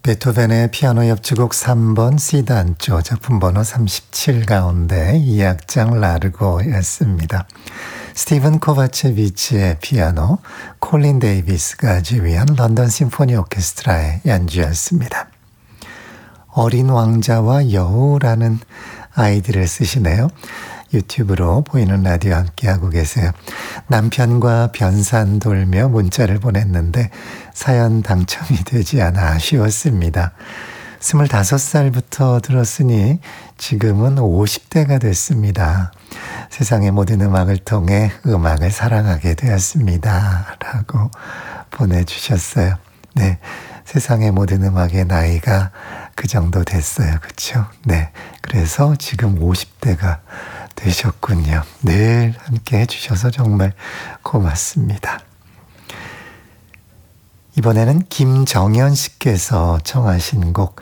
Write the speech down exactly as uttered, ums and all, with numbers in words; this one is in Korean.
베토벤의 피아노 협주곡 삼 번 C단조 작품 번호 삼십칠 가운데 이 악장 라르고였습니다. 스티븐 코바체비치의 피아노, 콜린 데이비스가 지휘한 런던 심포니 오케스트라의 연주였습니다. 어린 왕자와 여우라는 아이디를 쓰시네요. 유튜브로 보이는 라디오 함께하고 계세요. 남편과 변산 돌며 문자를 보냈는데 사연 당첨이 되지 않아 아쉬웠습니다. 스물다섯 살부터 들었으니 지금은 오십 대가 됐습니다. 세상의 모든 음악을 통해 음악을 사랑하게 되었습니다. 라고 보내주셨어요. 네, 세상의 모든 음악의 나이가 그 정도 됐어요. 그렇죠? 네, 그래서 지금 오십 대가 되셨군요. 늘 함께 해주셔서 정말 고맙습니다. 이번에는 김정현 씨께서 청하신 곡